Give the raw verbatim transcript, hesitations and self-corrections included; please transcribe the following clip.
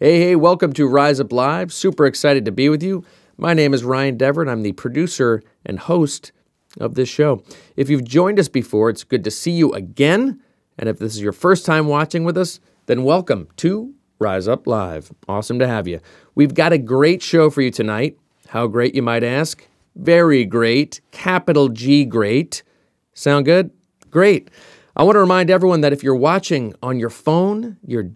Hey, hey, welcome to Rise Up Live. Super excited to be with you. My name is Ryan Dever, and I'm the producer and host of this show. If you've joined us before, it's good to see you again. And if this is your first time watching with us, then welcome to Rise Up Live. Awesome to have you. We've got a great show for you tonight. How great, you might ask? Very great. Capital G great. Sound good? Great. I want to remind everyone that if you're watching on your phone, your